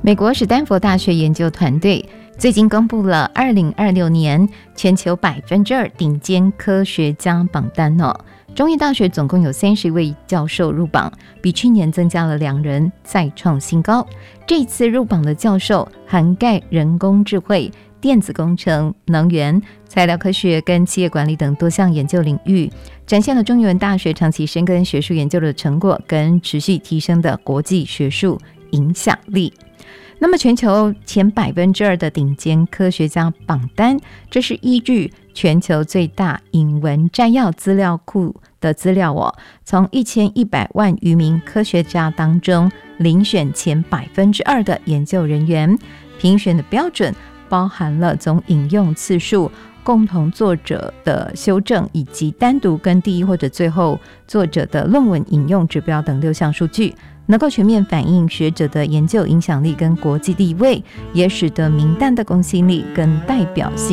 美国史丹佛大学研究团队最近公布了2026年全球2%顶尖科学家榜单中医大学总共有30位教授入榜，比去年增加了2人，再创新高。这次入榜的教授涵盖人工智慧、电子工程、能源、材料科学跟企业管理等多项研究领域，展现了中原大学长期深耕学术研究的成果跟持续提升的国际学术影响力。那么全球前2%的顶尖科学家榜单，这是依据全球最大引文摘要资料库的资料从1100万余名科学家当中遴选前2%的研究人员，评选的标准包含了总引用次数、共同作者的修正，以及单独跟第一或者最后作者的论文引用指标等6项数据，能够全面反映学者的研究影响力跟国际地位，也使得名单的公信力跟代表性